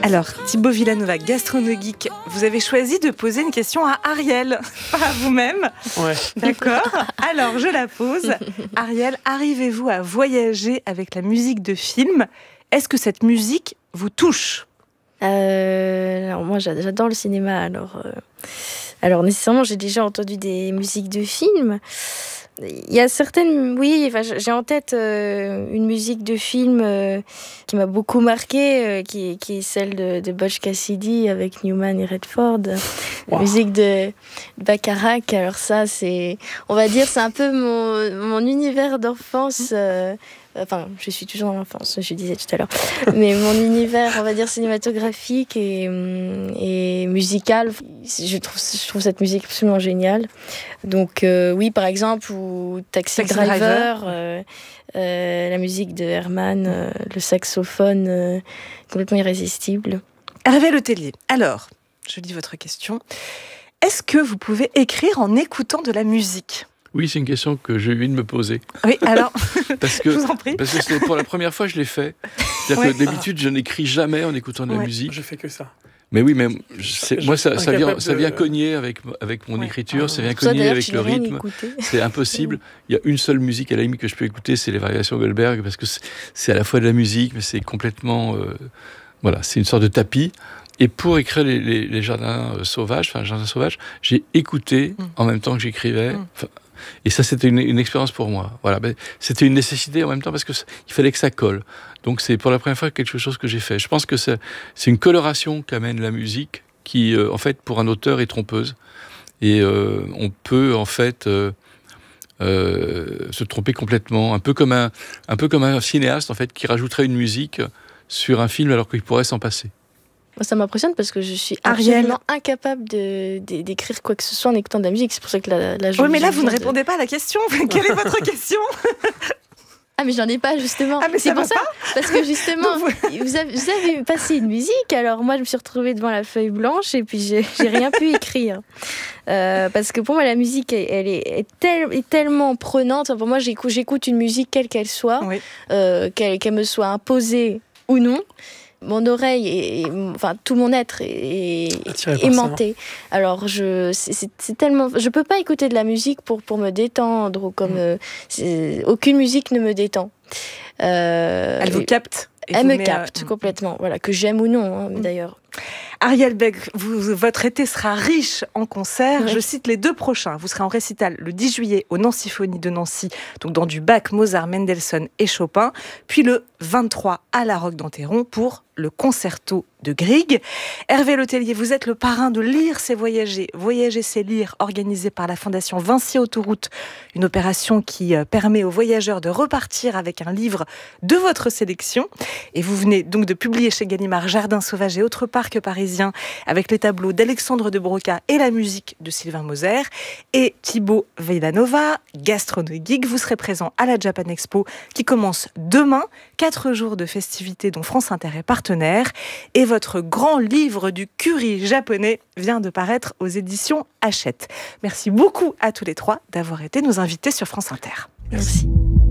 Alors, Thibaut Villanova, gastronogeek, vous avez choisi de poser une question à Ariel, pas à vous-même. Ouais. D'accord. Alors, je la pose. Ariel, arrivez-vous à voyager avec la musique de film ? Est-ce que cette musique vous touche ? Alors moi, j'adore le cinéma. Alors nécessairement, j'ai déjà entendu des musiques de films. Il y a certaines, oui, j'ai en tête une musique de film qui m'a beaucoup marquée, qui est celle de Butch Cassidy avec Newman et Redford. La musique de Bacharach. Alors ça, on va dire, c'est un peu mon univers d'enfance. Enfin, je suis toujours dans l'enfance, je disais tout à l'heure. Mais mon univers, on va dire, cinématographique et musical, je trouve cette musique absolument géniale. Donc, oui, par exemple, ou Taxi Driver. La musique de Herman, le saxophone complètement irrésistible. Hervé Letellier, alors, je lis votre question. Est-ce que vous pouvez écrire en écoutant de la musique ? Oui, c'est une question que j'ai eu de me poser. Oui, alors, je vous en prie. Parce que c'est pour la première fois que je l'ai fait. C'est-à-dire que d'habitude, je n'écris jamais en écoutant de la musique. Je fais que ça. Mais oui, mais moi, ça vient cogner avec mon écriture, ça vient cogner avec le rythme. C'est impossible. Il y a une seule musique à la limite que je peux écouter, c'est les variations Goldberg, parce que c'est à la fois de la musique, mais c'est complètement... c'est une sorte de tapis. Et pour écrire les jardins sauvages, j'ai écouté en même temps que j'écrivais. Et ça, c'était une expérience pour moi. Voilà, c'était une nécessité en même temps parce qu'il fallait que ça colle. Donc c'est pour la première fois quelque chose que j'ai fait. Je pense que c'est une coloration qu'amène la musique qui, en fait, pour un auteur, est trompeuse. Et on peut, en fait, se tromper complètement. Un peu comme un cinéaste, en fait, qui rajouterait une musique sur un film alors qu'il pourrait s'en passer. Moi, ça m'impressionne parce que je suis absolument incapable d'écrire quoi que ce soit en écoutant de la musique. C'est pour ça que la oui, mais là, vous ne répondez pas à la question. Quelle est votre question ? Ah, mais j'en ai pas, justement. Ah, mais c'est pour ça. Parce que, justement, donc, vous avez passé une musique. Alors, moi, je me suis retrouvée devant la feuille blanche et puis j'ai rien pu écrire. Parce que pour moi, la musique, elle est tellement prenante. Pour moi, j'écoute une musique quelle qu'elle soit, qu'elle me soit imposée ou non. Mon oreille tout mon être est aimanté. Alors c'est tellement, je peux pas écouter de la musique pour me détendre ou comme aucune musique ne me détend. Elle vous capte. Elle me capte complètement. Voilà, que j'aime ou non, d'ailleurs. Ariel Beg, votre été sera riche en concerts. Oui. Je cite les 2 prochains. Vous serez en récital le 10 juillet au Nancyphonie de Nancy, donc dans du Bach, Mozart, Mendelssohn et Chopin. Puis le 23 à la Roque d'Enterron pour le concerto de Grieg. Hervé Letellier, vous êtes le parrain de Lire c'est voyager. Voyager c'est lire, organisé par la Fondation Vinci Autoroute. Une opération qui permet aux voyageurs de repartir avec un livre de votre sélection. Et vous venez donc de publier chez Gallimard Jardins sauvages et autres parcs parisiens avec les tableaux d'Alexandre de Broca et la musique de Sylvain Moser. Et Thibaut Villanova, gastronogeek, vous serez présent à la Japan Expo qui commence demain. 4 jours de festivités dont France Inter est partenaire. Et votre grand livre du curry japonais vient de paraître aux éditions Hachette. Merci beaucoup à tous les 3 d'avoir été nos invités sur France Inter. Merci.